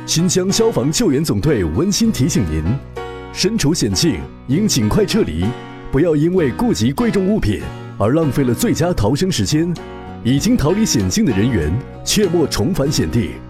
新乡消防救援总队温馨提醒您：身处险境应尽快撤离，不要因为顾及贵重物品而浪费了最佳逃生时间。已经逃离险境的人员，切莫重返险地。